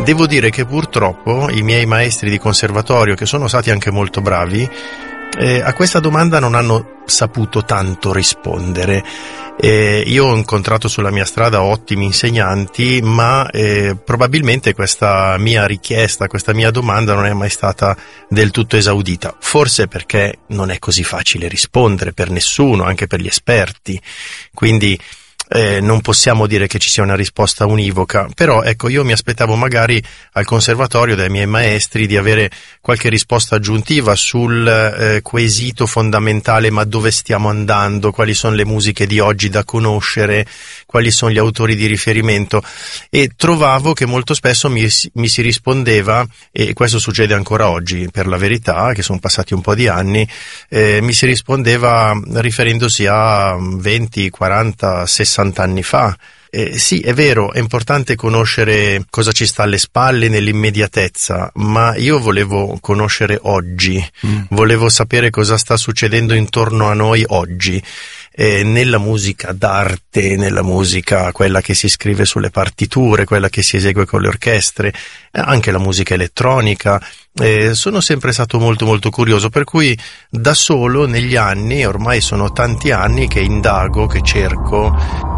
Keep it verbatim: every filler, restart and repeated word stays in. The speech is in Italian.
devo dire che purtroppo i miei maestri di conservatorio, che sono stati anche molto bravi, eh, a questa domanda non hanno saputo tanto rispondere. Eh, io ho incontrato sulla mia strada ottimi insegnanti, ma eh, probabilmente questa mia richiesta, questa mia domanda non è mai stata del tutto esaudita. Forse perché non è così facile rispondere per nessuno, anche per gli esperti. Quindi Eh, non possiamo dire che ci sia una risposta univoca, però ecco, io mi aspettavo magari al conservatorio dai miei maestri di avere qualche risposta aggiuntiva sul eh, quesito fondamentale: ma dove stiamo andando, quali sono le musiche di oggi da conoscere, quali sono gli autori di riferimento, e trovavo che molto spesso mi, mi si rispondeva, e questo succede ancora oggi per la verità, che sono passati un po' di anni, eh, mi si rispondeva riferendosi a venti, quaranta, sessanta anni fa. Eh, sì, è vero, è importante conoscere cosa ci sta alle spalle nell'immediatezza, ma io volevo conoscere oggi, mm. volevo sapere cosa sta succedendo intorno a noi oggi, eh, nella musica d'arte, nella musica quella che si scrive sulle partiture, quella che si esegue con le orchestre, eh, anche la musica elettronica. Eh, sono sempre stato molto molto curioso, per cui da solo negli anni, ormai sono tanti anni che indago, che cerco